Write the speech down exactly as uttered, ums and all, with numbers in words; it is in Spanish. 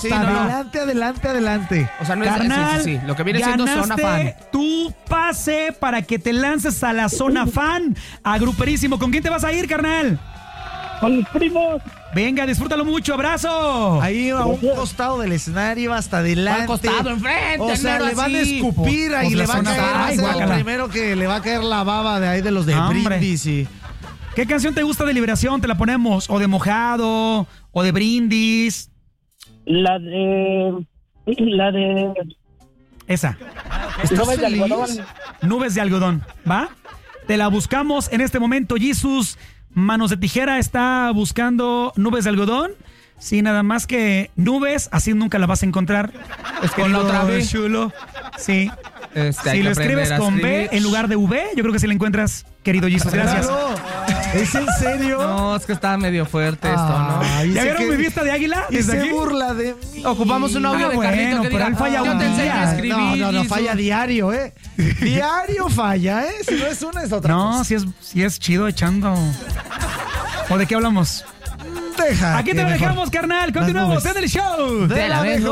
Sí, hasta no, no. adelante, adelante, adelante. O sea, no es Carnal, sí, sí, sí. Lo que viene siendo zona fan. ganaste tu pase para que te lances a la zona fan a Gruperísimo. ¿Con quién te vas a ir, carnal? Con mis primos. Venga, disfrútalo mucho, abrazo. Ahí a un costado del escenario, hasta adelante. Al costado, enfrente, O sea, mero le van a así. escupir Pues- ahí, pues le la va a zona caer. fan, Va a ser el guácala. primero que le va a caer la baba de ahí de los de Hombre. Brindisi. ¿Qué canción te gusta de Liberación? ¿Te la ponemos? ¿O de Mojado? ¿O de Brindis? La de... La de... Esa. ¿Estás Nubes de feliz? algodón. Nubes de algodón, ¿va? Te la buscamos en este momento. Jesus, Manos de Tijera está buscando Nubes de algodón. Sí, nada más que nubes, así nunca la vas a encontrar. Es con la otra B. Chulo. Sí. Este, hay Si que lo escribes aprender a con escribir. B en lugar de V, yo creo que sí la encuentras, querido Jesus. Gracias. Claro. ¿Es en serio? No, es que está medio fuerte esto, ¿no? Ay, ¿Ya sé vieron que- mi vista de águila? Y Desde se aquí. burla de mí. Ocupamos un audio Ah, de bueno, Carlito que pero diga, él falla yo un te enseño a día. escribir. No, no, no, Jesus. falla diario, ¿eh? Diario falla, ¿eh? Si no es una, es otra No, cosa. si es, si es chido echando. ¿O de qué hablamos? Deja. Aquí que te lo mejor- dejamos, carnal. Continuamos nubes. en el show. De la mejor.